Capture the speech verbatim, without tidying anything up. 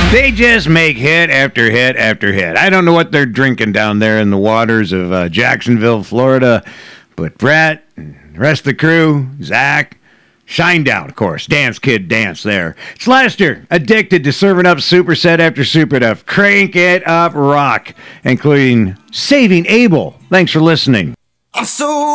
They just make hit after hit after hit. I don't know what they're drinking down there in the waters of uh, Jacksonville, Florida, but Brett and the rest of the crew, Zach, Shinedown, of course. Dance Kid Dance there. It's Lester, addicted to serving up superset after superduff. Crank it up rock, including Saving Abel. Thanks for listening. I'm so